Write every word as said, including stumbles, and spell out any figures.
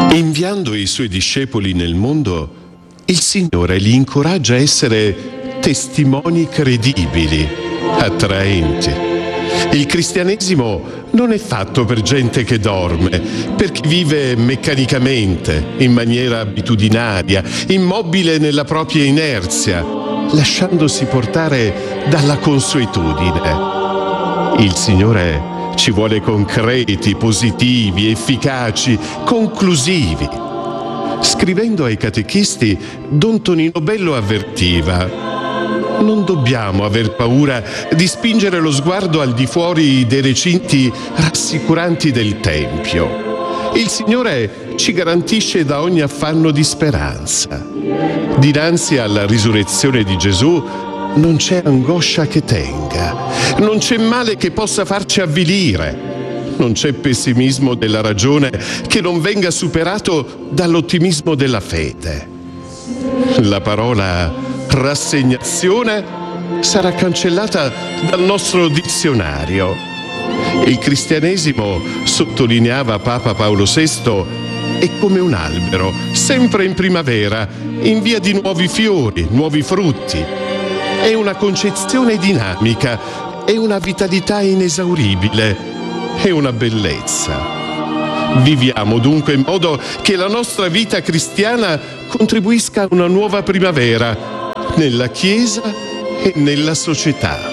Inviando i suoi discepoli nel mondo, il Signore li incoraggia a essere testimoni credibili, attraenti. Il cristianesimo non è fatto per gente che dorme, per chi vive meccanicamente, in maniera abitudinaria, immobile nella propria inerzia, lasciandosi portare dalla consuetudine. Il Signore ci vuole concreti, positivi, efficaci, conclusivi. Scrivendo ai catechisti, Don Tonino Bello avvertiva: non dobbiamo aver paura di spingere lo sguardo al di fuori dei recinti rassicuranti del Tempio. Il Signore ci garantisce da ogni affanno di speranza. Dinanzi alla risurrezione di Gesù non c'è angoscia che tenga, non c'è male che possa farci avvilire, non c'è pessimismo della ragione che non venga superato dall'ottimismo della fede. La parola rassegnazione sarà cancellata dal nostro dizionario. Il cristianesimo, sottolineava Papa Paolo sesto, è come un albero, sempre in primavera, in via di nuovi fiori, nuovi frutti. È una concezione dinamica, è una vitalità inesauribile, è una bellezza. Viviamo dunque in modo che la nostra vita cristiana contribuisca a una nuova primavera nella Chiesa e nella società.